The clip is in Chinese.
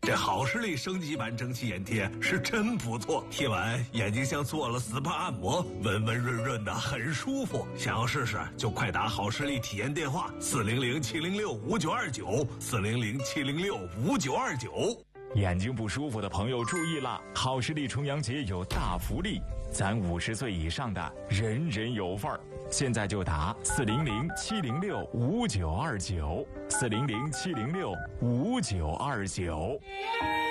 这好视力升级版蒸汽眼贴是真不错，贴完眼睛像做了 SPA 按摩，温温润润的，很舒服。想要试试就快打好视力体验电话400-706-5929，400-706-5929。 眼睛不舒服的朋友注意啦！好视力重阳节有大福利，咱50岁以上的人人有份儿。现在就打400-706-5929，400-706-5929。